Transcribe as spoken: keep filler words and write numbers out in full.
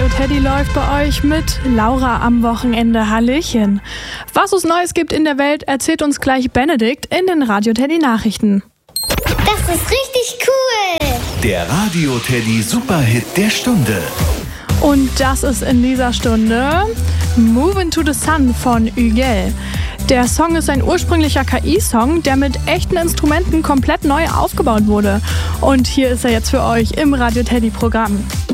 Teddy läuft bei euch mit Laura am Wochenende. Hallöchen. Was es Neues gibt in der Welt, erzählt uns gleich Benedikt in den Radio Teddy Nachrichten. Das ist richtig cool. Der Radio Teddy Superhit der Stunde. Und das ist in dieser Stunde Moving to the Sun von Ügel. Der Song ist ein ursprünglicher K I-Song, der mit echten Instrumenten komplett neu aufgebaut wurde. Und hier ist er jetzt für euch im Radio Teddy Programm.